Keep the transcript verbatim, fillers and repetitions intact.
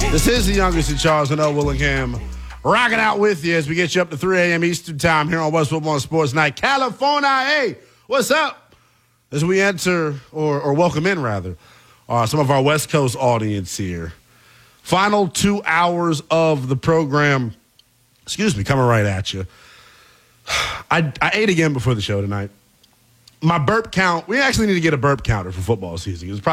This is the youngest in Charles and O. Willingham. Rocking out with you as we get you up to three a.m. Eastern time here on West Football Sports Night. California, hey, what's up? As we enter, or, or welcome in rather, uh, some of our West Coast audience here. Final two hours of the program, excuse me, coming right at you. I, I ate again before the show tonight. My burp count, we actually need to get a burp counter for football season. It's probably